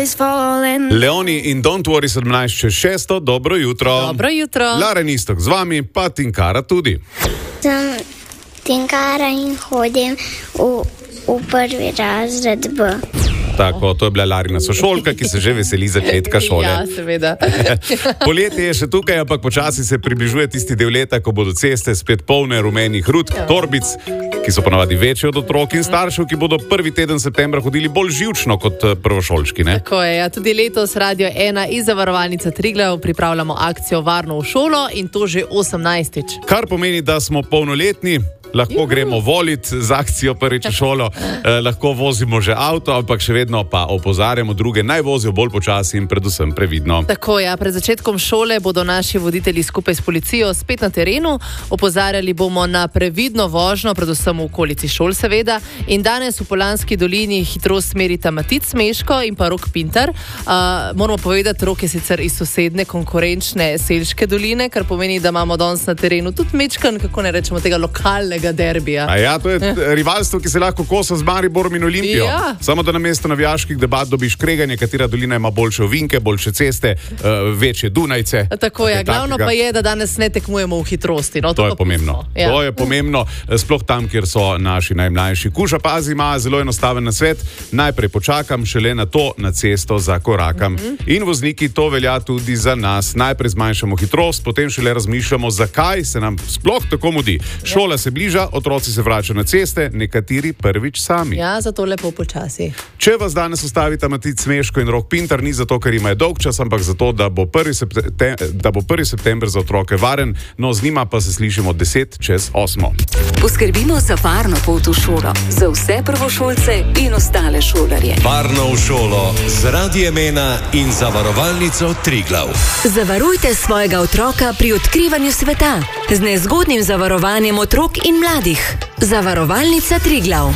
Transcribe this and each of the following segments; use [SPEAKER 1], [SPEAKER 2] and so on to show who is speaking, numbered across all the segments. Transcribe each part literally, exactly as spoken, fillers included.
[SPEAKER 1] is falling.
[SPEAKER 2] Leoni in Don't Worry sedemnajst čez šesto, dobro jutro.
[SPEAKER 3] Dobro jutro.
[SPEAKER 2] Laren Istok z vami, pa Tinkara tudi.
[SPEAKER 4] Sem Tinkara in hodim v, v prvi razred B.
[SPEAKER 2] Tako, to je bila Larina sošolka, ki se že veseli začetka šole.
[SPEAKER 3] Ja, seveda.
[SPEAKER 2] Poletje je še tukaj, ampak počasi se približuje tisti del leta, ko bodo ceste spet polne rumenih rutk, torbic, ki so ponavadi večje od otrok in staršev, ki bodo prvi teden septembra hodili bolj živčno kot prvošolčki, ne?
[SPEAKER 3] Tako je, ja, tudi letos Radio ena iz Zavarovalnice Triglav pripravljamo akcijo Varno v šolo in to že osemnajstič.
[SPEAKER 2] Kar pomeni, da smo polnoletni, lahko gremo volit z akcijo prvič v šolo, eh, lahko vozimo že avto, ampak še vedno pa opozarjamo druge, naj vozijo bolj počasi in predvsem previdno.
[SPEAKER 3] Tako je, ja, pred začetkom šole bodo naši voditelji skupaj s policijo spet na terenu, opozarjali bomo na previdno vožnjo, predvsem v okolici šol seveda, in danes v Poljanski dolini hitrost merita Matic Meško in pa Rok Pintar. Uh, moramo povedati, Rok je sicer iz sosedne konkurenčne Selške doline, kar pomeni, da imamo danes na terenu tudi mečkan, kako ne rečemo, tega lokalnega derbija.
[SPEAKER 2] A ja, to je rivalstvo, ki se lahko kosa z Mariborom in Olimpijo.
[SPEAKER 3] Ja.
[SPEAKER 2] Samo da namesto navijaških debat dobiš kreganje, katera dolina ima boljše ovinke, boljše ceste, uh, večje Dunajce.
[SPEAKER 3] Tako je, glavno pa je, da danes ne tekmujemo v hitrosti. No,
[SPEAKER 2] to, to
[SPEAKER 3] je
[SPEAKER 2] je pomembno.
[SPEAKER 3] Ja.
[SPEAKER 2] To je pomembno, sploh tam, kjer so naši najmlajši. Kuša pazi, ima zelo enostaven nasvet. Najprej počakam, šele na to na cesto zakorakam. Mm-hmm. In vozniki, to velja tudi za nas. Najprej zmanjšamo hitrost, potem šele razmišljamo, zakaj se nam sploh tako mudi. Šola se bliža, otroci se vračajo na ceste, nekateri prvič sami.
[SPEAKER 3] Ja, zato lepo počasi.
[SPEAKER 2] Če vas danes ustavita Matic Meško in Rok Pintar, ni zato, ker imajo dolg čas, ampak zato, da bo prvi september, da bo prvi september za otroke varen, no z njima pa se slišimo deset čez osmo.
[SPEAKER 5] Poskrbimo za varno pot v šolo, za vse prvošolce in ostale šolarje.
[SPEAKER 6] Varno v šolo z Radiem ena in Zavarovalnico Triglav.
[SPEAKER 5] Zavarujte svojega otroka pri odkrivanju sveta z nezgodnim zavarovanjem otrok in mladih. Zavarovalnica Triglav.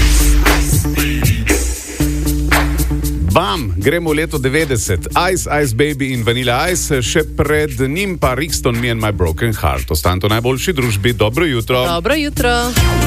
[SPEAKER 2] Bam, gremo v leto devetdeset. Ice, Ice Baby in Vanilla Ice, še pred njim pa Rixton, Me and My Broken Heart. Ostanite v najboljši družbi. Dobro jutro.
[SPEAKER 3] Dobro jutro.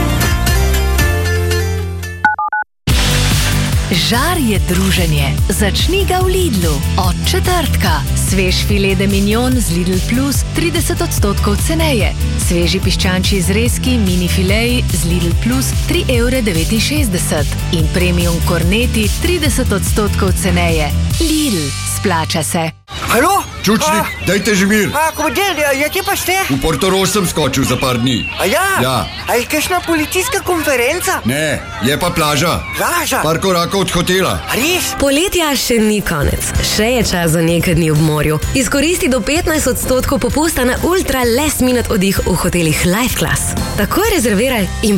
[SPEAKER 7] Žar je druženje. Začni ga v Lidlu. Od četrtka. Svež filet de mignon z Lidl Plus trideset odstotkov ceneje. Sveži piščančji zrezki mini fileji z Lidl Plus tri evre devetinšestdeset. In premium korneti trideset odstotkov ceneje. Lidl, splača se.
[SPEAKER 8] Halo?
[SPEAKER 9] Čučnik,
[SPEAKER 8] A?
[SPEAKER 9] dajte že mir.
[SPEAKER 8] A, komandir, ja, kje pa ste?
[SPEAKER 9] V Portorož sem skočil za par dni.
[SPEAKER 8] A ja?
[SPEAKER 9] Ja.
[SPEAKER 8] A je kakšna policijska konferenca?
[SPEAKER 9] Ne, je pa plaža.
[SPEAKER 8] Plaža?
[SPEAKER 9] Par korakov od hotela.
[SPEAKER 8] A res?
[SPEAKER 10] Poletja še ni konec. Še je čas za nekaj dni ob morju. Izkoristi do petnajst odstotkov popusta na ultra last minute oddih v hotelih Life Class. Takoj rezerviraj in